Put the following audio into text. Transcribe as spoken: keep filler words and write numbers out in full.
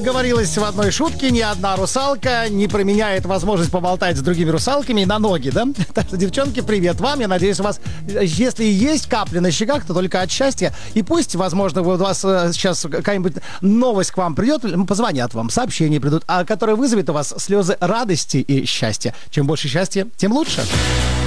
говорилось в одной шутке, ни одна русалка не променяет возможность поболтать с другими русалками на ноги, да? Так что, девчонки, привет вам. Я надеюсь, у вас, если есть капли на щеках, то только от счастья. И пусть, возможно, у вас сейчас какая-нибудь новость к вам придет, позвонят вам, сообщения придут, а которые вызовет у вас слезы радости и счастья. Чем больше счастья, тем лучше.